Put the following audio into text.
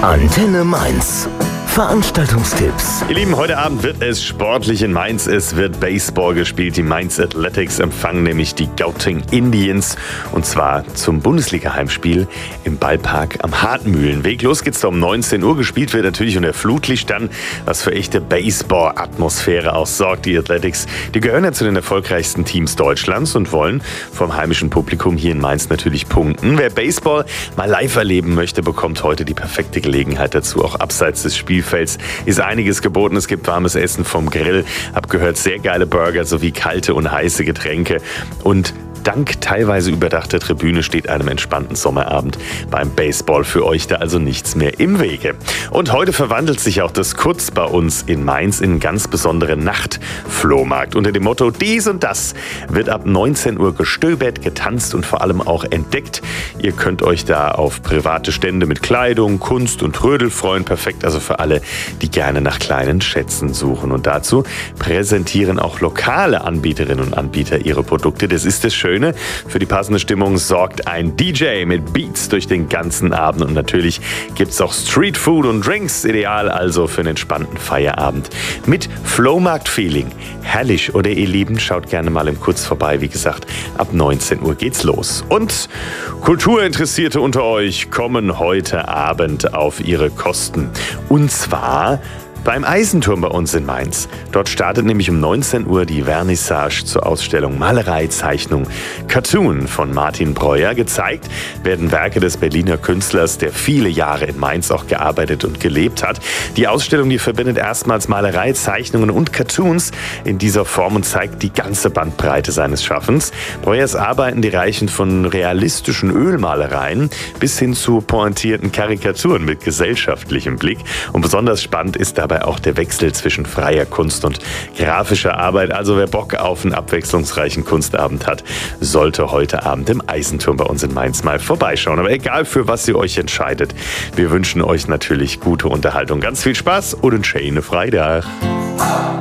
Antenne Mainz. Veranstaltungstipps. Ihr Lieben, heute Abend wird es sportlich in Mainz. Es wird Baseball gespielt. Die Mainz Athletics empfangen nämlich die Gauting Indians. Und zwar zum Bundesliga-Heimspiel im Ballpark am Hartmühlenweg. Los geht's da um 19 Uhr. Gespielt wird natürlich unter Flutlicht dann, was für echte Baseball-Atmosphäre auch sorgt. Die Athletics, die gehören ja zu den erfolgreichsten Teams Deutschlands und wollen vom heimischen Publikum hier in Mainz natürlich punkten. Wer Baseball mal live erleben möchte, bekommt heute die perfekte Gelegenheit dazu. Auch abseits des Spielfelds ist einiges geboten. Es gibt warmes Essen vom Grill, hab gehört, sehr geile Burger sowie kalte und heiße Getränke. Und dank teilweise überdachter Tribüne steht einem entspannten Sommerabend beim Baseball für euch da also nichts mehr im Wege. Und heute verwandelt sich auch das Kutz bei uns in Mainz in einen ganz besonderen Nachtflohmarkt. Unter dem Motto Dies und Das wird ab 19 Uhr gestöbert, getanzt und vor allem auch entdeckt. Ihr könnt euch da auf private Stände mit Kleidung, Kunst und Trödel freuen. Perfekt also für alle, die gerne nach kleinen Schätzen suchen. Und dazu präsentieren auch lokale Anbieterinnen und Anbieter ihre Produkte. Das ist das Schöne. Für die passende Stimmung sorgt ein DJ mit Beats durch den ganzen Abend. Und natürlich gibt es auch Street Food und Drinks. Ideal also für einen entspannten Feierabend mit Flohmarkt-Feeling. Herrlich, oder ihr Lieben? Schaut gerne mal im Kutz vorbei. Wie gesagt, ab 19 Uhr geht's los. Und Kulturinteressierte unter euch kommen heute Abend auf ihre Kosten. Und zwar beim Eisenturm bei uns in Mainz. Dort startet nämlich um 19 Uhr die Vernissage zur Ausstellung Malerei, Zeichnung, Cartoon von Martin Breuer. Gezeigt werden Werke des Berliner Künstlers, der viele Jahre in Mainz auch gearbeitet und gelebt hat. Die Ausstellung, die verbindet erstmals Malerei, Zeichnungen und Cartoons in dieser Form und zeigt die ganze Bandbreite seines Schaffens. Breuers Arbeiten, die reichen von realistischen Ölmalereien bis hin zu pointierten Karikaturen mit gesellschaftlichem Blick. Und besonders spannend ist dabei auch der Wechsel zwischen freier Kunst und grafischer Arbeit. Also wer Bock auf einen abwechslungsreichen Kunstabend hat, sollte heute Abend im Eisenturm bei uns in Mainz mal vorbeischauen. Aber egal, für was ihr euch entscheidet, wir wünschen euch natürlich gute Unterhaltung, ganz viel Spaß und einen schönen Freitag.